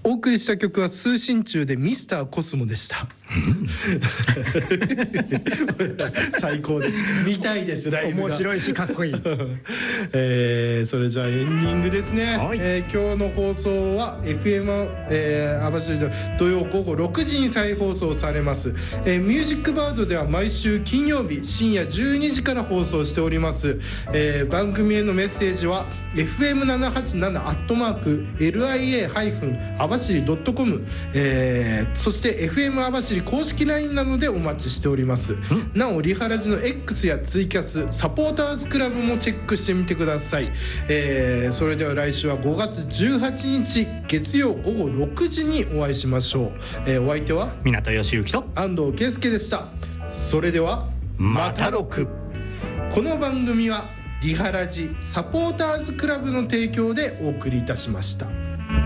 お送りした曲は通信中でミスターコスモでした最高です。見たいです、ライブが面白いしかっこいいそれじゃあエンディングですね、 はい。 今日の放送は FM、網走で土曜午後6時に再放送されます、ミュージックバードでは毎週金曜日深夜12時から放送しております、番組へのメッセージは fm787@lia-網走 .com、そして FM 網走公式 LINE などでお待ちしております。なおリハラジの X やツイキャスサポーターズクラブもチェックしてみてください、それでは来週は5月18日月曜午後6時にお会いしましょう、お相手は港義之と安藤圭介でした。それではまたろく。 この番組はリハラジサポーターズクラブの提供でお送りいたしました。